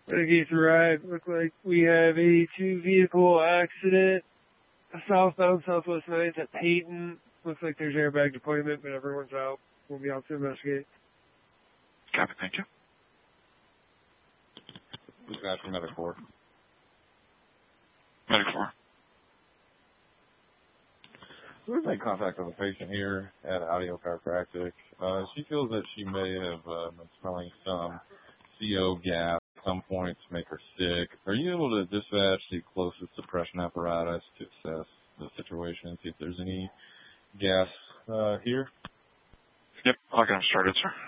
Renegade Drive. Look like we have a two-vehicle accident. Southbound Southwest 9's at Peyton. Looks like there's airbag deployment, but everyone's out. We'll be out to investigate. Copy, thank you. Who's got from Medic 4? Medic 4. We've made contact with a patient here at Audio Chiropractic. She feels that she may have been smelling some CO gas at some point to make her sick. Are you able to dispatch the closest suppression apparatus to assess the situation, see if there's any gas here? Yep, I'll get him started, sir.